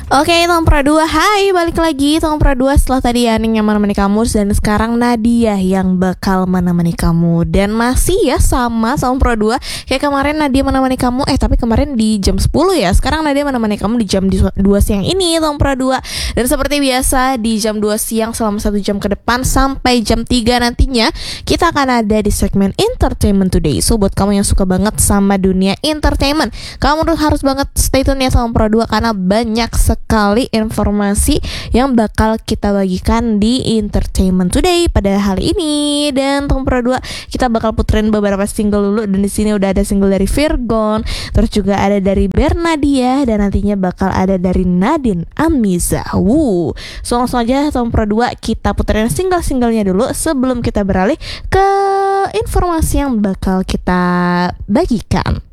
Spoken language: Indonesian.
Oke, Tom Pro 2, hai, balik lagi Tom Pro 2 setelah tadi Yaning yang menemani kamu. Dan sekarang Nadia yang bakal menemani kamu. Dan masih ya sama Tom Pro 2. Kayak kemarin Nadia menemani kamu, tapi kemarin di jam 10 ya. Sekarang Nadia menemani kamu di jam 2 siang ini Tom Pro 2. Dan seperti biasa di jam 2 siang selama 1 jam ke depan sampai jam 3 nantinya kita akan ada di segmen Entertainment Today. So buat kamu yang suka banget sama dunia entertainment, kamu harus banget stay tune ya Tom Pro 2 karena banyak sekali informasi yang bakal kita bagikan di Entertainment Today pada hari ini. Dan Tom Pro 2 kita bakal puterin beberapa single dulu. Dan di sini udah ada single dari Virgon, terus juga ada dari Bernadia, dan nantinya bakal ada dari Nadine Amiza. So langsung aja Tom Pro 2 kita puterin single-singlenya dulu sebelum kita beralih ke informasi yang bakal kita bagikan.